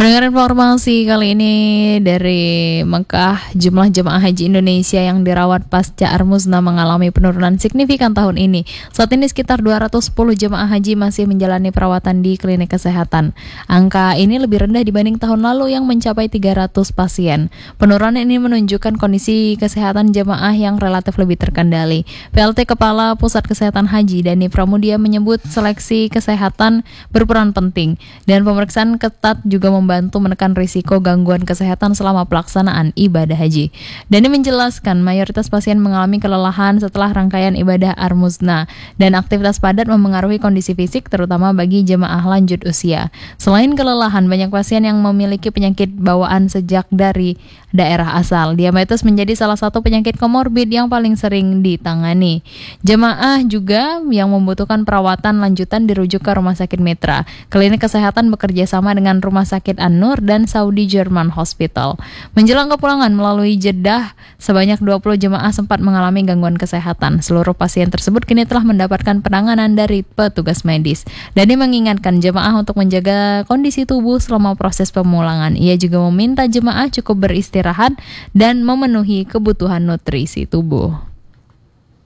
Pendengar informasi kali ini dari Mekah, jumlah jemaah haji Indonesia yang dirawat pasca Armusna mengalami penurunan signifikan tahun ini. Saat ini sekitar 210 jemaah haji masih menjalani perawatan di klinik kesehatan. Angka ini lebih rendah dibanding tahun lalu yang mencapai 300 pasien. Penurunan ini menunjukkan kondisi kesehatan jemaah yang relatif lebih terkendali. PLT Kepala Pusat Kesehatan Haji Dani Pramudia menyebut seleksi kesehatan berperan penting dan pemeriksaan ketat juga membantu menekan risiko gangguan kesehatan selama pelaksanaan ibadah haji. Dani menjelaskan mayoritas pasien mengalami kelelahan setelah rangkaian ibadah Armusna dan aktivitas padat memengaruhi kondisi fisik terutama bagi jemaah lanjut usia. Selain kelelahan, banyak pasien yang memiliki penyakit bawaan sejak dari daerah asal. Diabetes menjadi salah satu penyakit komorbid yang paling sering ditangani. Jemaah juga yang membutuhkan perawatan lanjutan dirujuk ke Rumah Sakit Mitra. Klinik kesehatan bekerja sama dengan Rumah Sakit An-Nur dan Saudi German Hospital. Menjelang kepulangan melalui Jeddah, sebanyak 20 jemaah sempat mengalami gangguan kesehatan. Seluruh pasien tersebut kini telah mendapatkan penanganan dari petugas medis. Dani mengingatkan jemaah untuk menjaga kondisi tubuh selama proses pemulangan. Ia juga meminta jemaah cukup beristirahat dan memenuhi kebutuhan nutrisi tubuh.